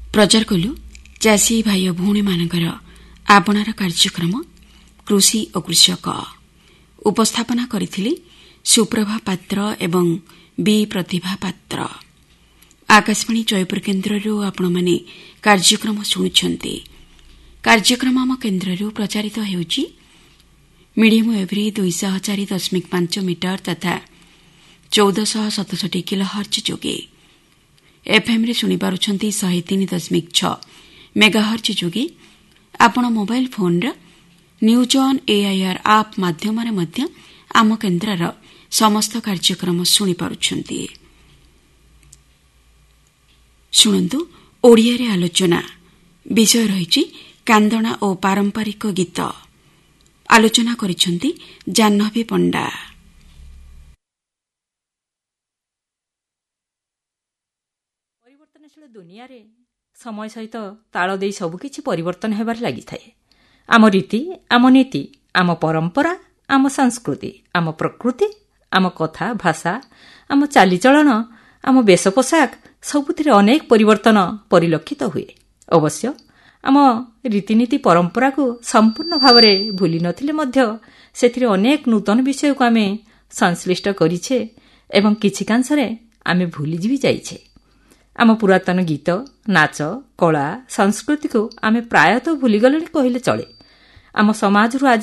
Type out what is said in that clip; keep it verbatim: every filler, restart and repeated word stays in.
ପ୍ରଚାର କଲୁ ଚାଷୀ ଭାଇ ଓ ଭଉଣୀମାନଙ୍କର ଆପଣାର କାର୍ଯ୍ୟକ୍ରମ କୃଷି ଓ କୃଷକ। ଉପସ୍ଥାପନା କରିଥିଲି ସୁପ୍ରଭା ପାତ୍ର ଏବଂ ବି ପ୍ରତିଭା ପାତ୍ର। ଆକାଶବାଣୀ ଜୟପୁର କେନ୍ଦ୍ରରୁ ଆପଣମାନେ କାର୍ଯ୍ୟକ୍ରମ ଶୁଣୁଛନ୍ତି। କାର୍ଯ୍ୟକ୍ରମ ଆମ କେନ୍ଦ୍ରରୁ ପ୍ରଚାରିତ ହେଉଛି ମିଡିୟମ ୱେଭ୍ରେ ଦୁଇଶହ ଚାରି ଦଶମିକ ପାଞ୍ଚ ମିଟର ତଥା ଚଉଦଶହ ସତଷଠି କିଲୋହର୍ଜ ଯୋଗେ। ଏଫ୍ଏମ୍ରେ ଶୁଣିପାରୁଛନ୍ତି ଶହେ ତିନି ଦଶମିକ ଛଅ ମେଗାହର୍ଜ ଯୋଗେ। ଆପଣ ମୋବାଇଲ ଫୋନ୍ର ନ୍ୟୁଜ୍ ଅନ୍ ଏଆଇଆର୍ ଆପ୍ ମାଧ୍ୟମରେ ମଧ୍ୟ ଆମ କେନ୍ଦ୍ରର ସମସ୍ତ କାର୍ଯ୍ୟକ୍ରମ ଶୁଣିପାରୁଛନ୍ତି। ଶୁଣନ୍ତୁ ଓଡ଼ିଆରେ ଆଲୋଚନା। ବିଷୟ ରହିଛି କାନ୍ଦଣା ଓ ପାରମ୍ପରିକ ଗୀତ। ଆଲୋଚନା କରିଛନ୍ତି ଜାହ୍ନବୀ ପଣ୍ଡା। ପରିବର୍ତ୍ତନଶୀଳ ଦୁନିଆରେ ସମୟ ସହିତ ତାଳ ଦେଇ ସବୁକିଛି ପରିବର୍ତ୍ତନ ହେବାରେ ଲାଗିଥାଏ। ଆମ ରୀତି, ଆମ ନୀତି, ଆମ ପରମ୍ପରା, ଆମ ସଂସ୍କୃତି, ଆମ ପ୍ରକୃତି, ଆମ କଥା ଭାଷା, ଆମ ଚାଲିଚଳନ, ଆମ ବେଶ ପୋଷାକ ସବୁଥିରେ ଅନେକ ପରିବର୍ତ୍ତନ ପରିଲକ୍ଷିତ ହୁଏ। ଅବଶ୍ୟ ଆମ ରୀତିନୀତି ପରମ୍ପରାକୁ ସମ୍ପୂର୍ଣ୍ଣ ଭାବରେ ଭୁଲି ନଥିଲେ ମଧ୍ୟ ସେଥିରେ ଅନେକ ନୂତନ ବିଷୟକୁ ଆମେ ସଂଶ୍ଳିଷ୍ଟ କରିଛେ ଏବଂ କିଛିକାଂଶରେ ଆମେ ଭୁଲିଯିବି ଯାଇଛେ। ଆମ ପୁରାତନ ଗୀତ, ନାଚ, କଳା, ସଂସ୍କୃତିକୁ ଆମେ ପ୍ରାୟତଃ ଭୁଲିଗଲେଣି କହିଲେ ଚଳେ। ଆମ ସମାଜରୁ ଆଜି